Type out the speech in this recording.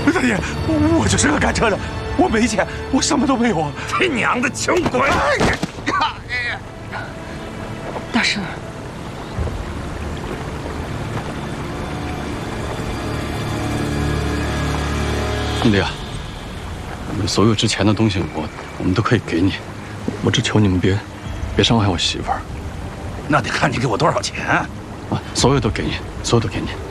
大爷，我就是个赶车的，我没钱，我什么都没有。 他娘的穷鬼！ 大师， 兄弟啊，你们所有值钱的东西，我们都可以给你，我只求你们别伤害我媳妇儿。 那得看你给我多少钱啊！ 所有都给你，所有都给你。